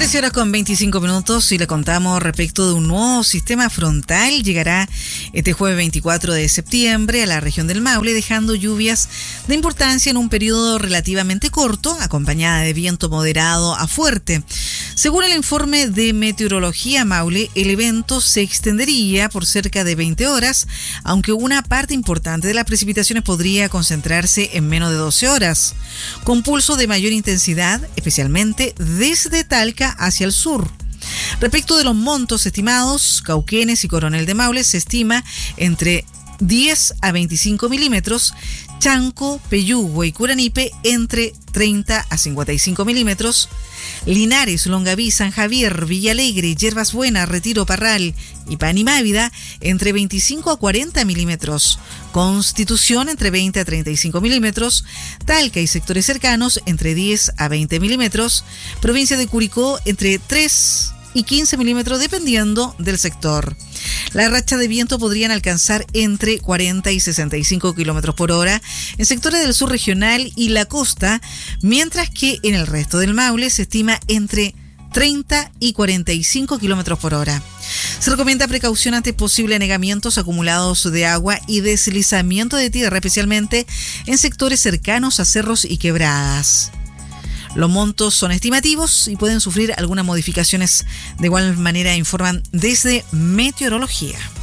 13:25 y le contamos respecto de un nuevo sistema frontal. Llegará este jueves 24 de septiembre a la región del Maule, dejando lluvias de importancia en un periodo relativamente corto, acompañada de viento moderado a fuerte. Según el informe de Meteorología Maule, el evento se extendería por cerca de 20 horas, aunque una parte importante de las precipitaciones podría concentrarse en menos de 12 horas, con pulso de mayor intensidad, especialmente desde Talca hacia el sur. Respecto de los montos estimados, Cauquenes y Coronel de Maule se estima entre 10 a 25 milímetros, Chanco, Peyúgue y Curanipe entre 30 a 55 milímetros, Linares, Longaví, San Javier, Villalegre, Yerbas Buenas, Retiro, Parral y Panimávida entre 25 a 40 milímetros, Constitución entre 20 a 35 milímetros, Talca y sectores cercanos entre 10 a 20 milímetros, provincia de Curicó entre 3 y 15 milímetros dependiendo del sector. Las rachas de viento podrían alcanzar entre 40 y 65 kilómetros por hora en sectores del sur regional y la costa, mientras que en el resto del Maule se estima entre 30 y 45 kilómetros por hora. Se recomienda precaución ante posibles anegamientos acumulados de agua y deslizamiento de tierra, especialmente en sectores cercanos a cerros y quebradas. Los montos son estimativos y pueden sufrir algunas modificaciones. De igual manera informan desde Meteorología.